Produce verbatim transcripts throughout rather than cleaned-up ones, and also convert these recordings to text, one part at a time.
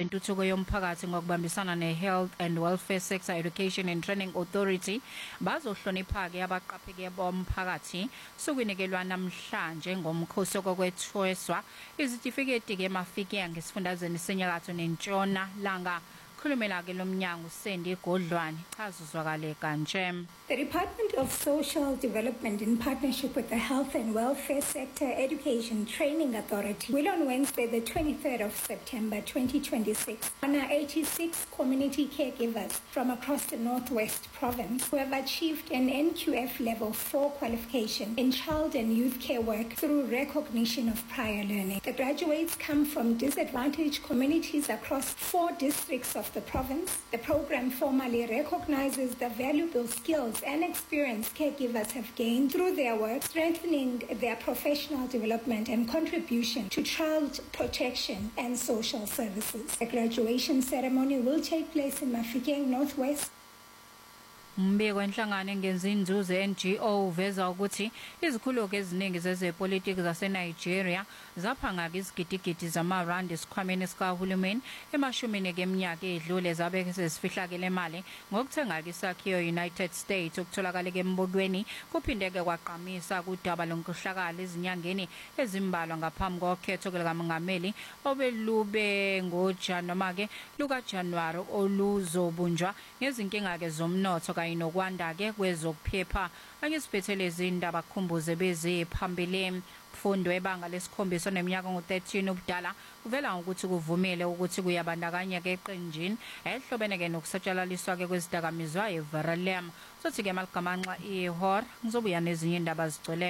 lentuthuko yomphakathi ngokubambisana ne-Health and Welfare Sector Education and Training Authority bazohlonipha ke abaqapheke bomphakathi sokunikelwa namhlanje ngomkhosi kokwethweswa izitifiketi ke mafike ngesifundazweni senyakatho nentshona langa. Khulumela ke lomnyango Sendi Godlwane chazuzwakale kanje. The Department of Social Development, in partnership with the Health and Welfare Sector Education Training Authority, will on Wednesday, the twenty-third of September twenty twenty-six, honor eighty-six community caregivers from across the Northwest Province who have achieved an N Q F Level four qualification in child and youth care work through recognition of prior learning. The graduates come from disadvantaged communities across four districts of the province. The program formally recognizes the valuable skills and experience caregivers have gained through their work, strengthening their professional development and contribution to child protection and social services. The graduation ceremony will take place in Mafikeng Northwest. Umbiko wenhlangano engenza inzuzo N G O uveza ukuthi izikhulu eziningi zezepolitiki zaseNigeria zaphanga izigidigidi zamarandi esikhwameni sikahulumeni emashumini eminyaka edlule zabe sesifihlakele imali ngokuthenga isakhiwo United States okutholakala embukweni kuphindeke kwaqhamisa kudaba lonkuhlakala izinyangeni ezimbalwa ngaphambi kokhetho likamongameli obelube ngoJanuwari noma ke luka January oluzobunjwa ngezinkinga ke zomnotho inokwanda ke kwezokuphepha angisibethele izindaba khumbuze beziphambili. Mfundo ebanga lesikhombisa neminyaka ngo-thirteen ubudala uvela ukuthi kuvumile ukuthi kuyabandakanya ke eqenjini ehlobene ke nokusatshalaliswa ke kwezidakamizwa eVaralem. Sothi ke maligamanxa ihor ngizobuya nezinye indaba zigcwele.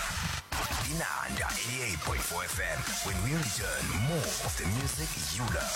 Inanda eighty-eight point four F M. When we return, more of the music you love.